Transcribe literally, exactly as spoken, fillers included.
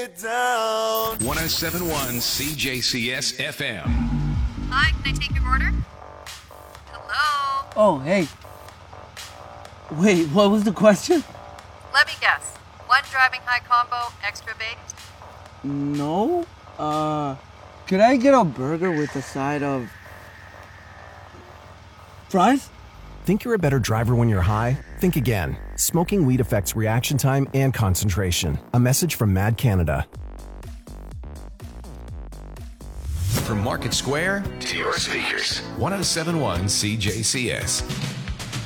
it down. one oh seven point one C J C S F M. Hi, can I take your order? Hello? Oh, hey. Wait, what was the question? Let me guess. One driving high combo, extra baked? No. Uh, could I get a burger with a side of fries? Think you're a better driver when you're high? Think again. Smoking weed affects reaction time and concentration. A message from Mad Canada. From Market Square to your speakers, one oh seven point one C J C S.